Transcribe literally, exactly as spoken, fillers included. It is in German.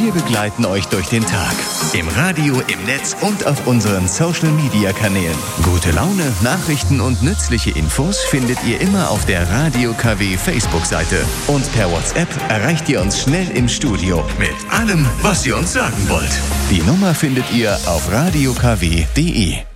Wir begleiten euch durch den Tag. Im Radio, im Netz und auf unseren Social-Media-Kanälen. Gute Laune, Nachrichten und nützliche Infos findet ihr immer auf der Radio K W Facebook-Seite. Und per WhatsApp erreicht ihr uns schnell im Studio mit allem, was ihr uns sagen wollt. Die Nummer findet ihr auf radio k w punkt d e.